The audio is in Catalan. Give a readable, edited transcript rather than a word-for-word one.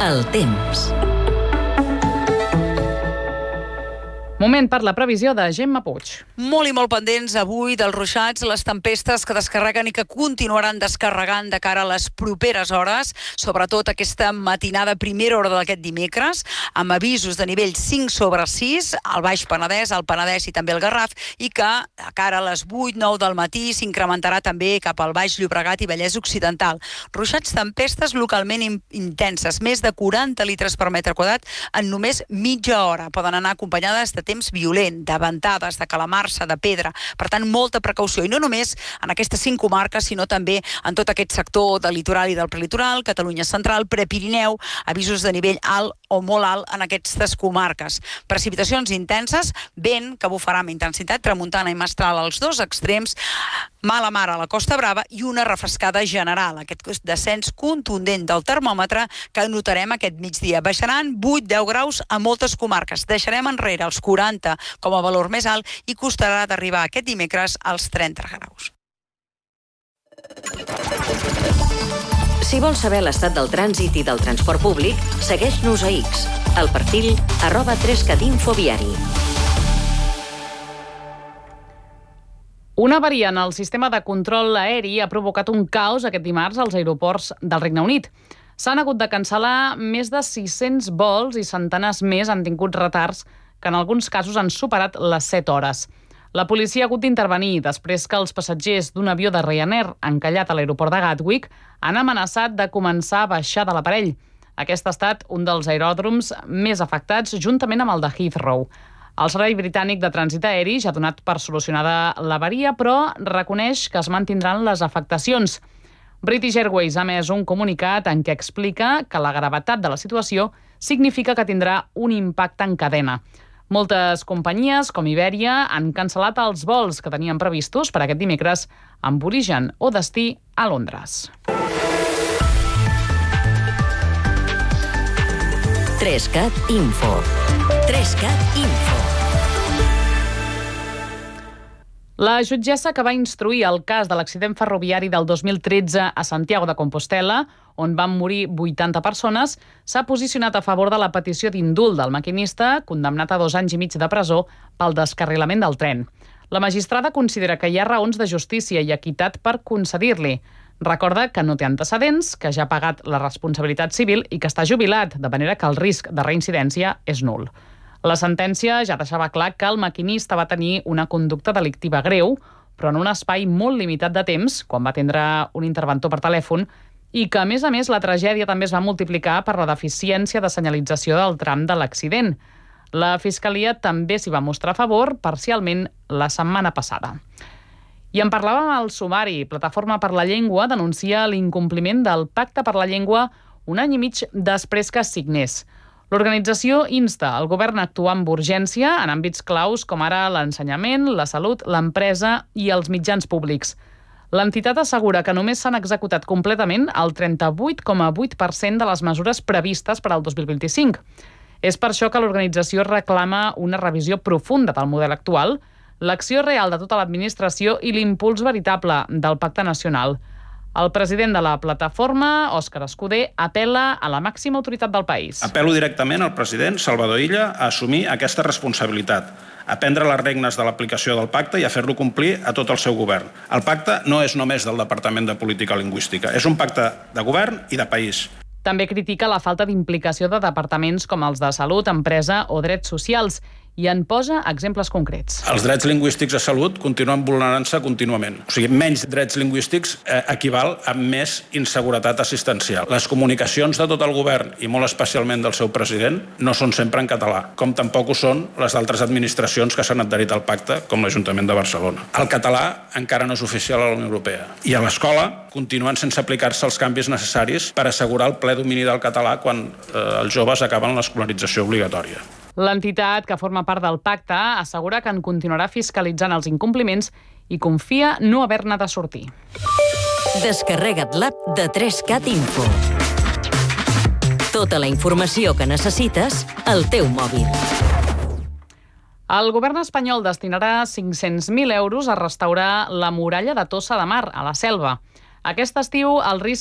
El temps. Moment per la previsió de Gemma Puig. Molt i molt pendents avui dels ruixats, les tempestes que descarreguen i que continuaran descarregant de cara a les properes hores, sobretot aquesta matinada, primera hora d'aquest dimecres, amb avisos de nivell 5/6 al Baix Penedès, al Penedès i també al Garraf, i que a cara a les 8-9 del matí s'incrementarà també cap al Baix Llobregat i Vallès Occidental. Ruixats, tempestes localment intenses, més de 40 litres per metre quadrat en només mitja hora. Poden anar acompanyades de temps violent, de ventades, de calamarsa, de pedra. Per tant, molta precaució. I no només en aquestes 5 comarques, sinó també en tot aquest sector del litoral i del prelitoral, Catalunya central, Prepirineu, avisos de nivell alt o molt alt en aquestes comarques. Precipitacions intenses, vent que bufarà amb intensitat, tramuntana i mestral als dos extrems, mala mar a la Costa Brava i una refrescada general. Aquest descens contundent del termòmetre que notarem aquest migdia. Baixaran 8-10 graus a moltes comarques. Deixarem enrere els 40 com a valor més alt i costarà d'arribar aquest dimecres als 30 graus. Si vols saber l'estat del trànsit i del transport públic, segueix-nos a X, al perfil @3catinfoviari. Una avaria en el sistema de control aeri ha provocat un caos aquest dimarts als aeroports del Regne Unit. S'han hagut de cancel·lar més de 600 vols i centenars més han tingut retards que en alguns casos han superat les 7 hores. La policia ha hagut d'intervenir després que els passatgers d'un avió de Ryanair encallat a l'aeroport de Gatwick han amenaçat de començar a baixar de l'aparell. Aquest ha estat un dels aeròdroms més afectats, juntament amb el de Heathrow. El Servei Britànic de Trànsit Aeri ja ha donat per solucionada l'avaria, però reconeix que es mantindran les afectacions. British Airways ha emès un comunicat en què explica que la gravetat de la situació significa que tindrà un impacte en cadena. Moltes companyies, com Iberia, han cancel·lat els vols que tenien previstos per aquest dimecres amb origen o destí a Londres. 3cat Info. 3cat Info. La jutgessa que va instruir el cas de l'accident ferroviari del 2013 a Santiago de Compostela, on van morir 80 persones, s'ha posicionat a favor de la petició d'indult del maquinista, condemnat a 2 anys i mig de presó pel descarrilament del tren. La magistrada considera que hi ha raons de justícia i equitat per concedir-li. Recorda que no té antecedents, que ja ha pagat la responsabilitat civil i que està jubilat, de manera que el risc de reincidència és nul. La sentència ja deixava clar que el maquinista va tenir una conducta delictiva greu, però en un espai molt limitat de temps, quan va atendre un interventor per telèfon, i que, a més, la tragèdia també es va multiplicar per la deficiència de senyalització del tram de l'accident. La Fiscalia també s'hi va mostrar a favor, parcialment, la setmana passada. I en parlàvem al sumari. Plataforma per la Llengua denuncia l'incompliment del Pacte per la Llengua un any i mig després que es signés. L'organització insta el govern a actuar amb urgència en àmbits claus com ara l'ensenyament, la salut, l'empresa i els mitjans públics. L'entitat assegura que només s'han executat completament el 38,8% de les mesures previstes per al 2025. És per això que l'organització reclama una revisió profunda del model actual, l'acció real de tota l'administració i l'impuls veritable del Pacte Nacional. El president de la plataforma, Òscar Escudé, apel·la a la màxima autoritat del país. Apel·lo directament al president Salvador Illa a assumir aquesta responsabilitat, a prendre les regnes de l'aplicació del pacte i a fer-lo complir a tot el seu govern. El pacte no és només del Departament de Política Lingüística, és un pacte de govern i de país. També critica la falta d'implicació de departaments com els de Salut, Empresa o Drets Socials i en posa exemples concrets. Els drets lingüístics a salut continuen vulnerant-se contínuament. O sigui, menys drets lingüístics equival a més inseguretat assistencial. Les comunicacions de tot el govern, i molt especialment del seu president, no són sempre en català, com tampoc ho són les altres administracions que s'han adherit al pacte, com l'Ajuntament de Barcelona. El català encara no és oficial a la Unió Europea. I a l'escola continuen sense aplicar-se els canvis necessaris per assegurar el ple domini del català quan els joves acaben l'escolarització obligatòria. L'entitat, que forma part del pacte, assegura que en continuarà fiscalitzant els incompliments i confia no haver-ne de sortir. Descarrega't l'app de 3cat Info. Tota la informació que necessites al teu mòbil. El govern espanyol destinarà 500.000 euros a restaurar la muralla de Tossa de Mar, a la Selva. Aquest estiu, el risc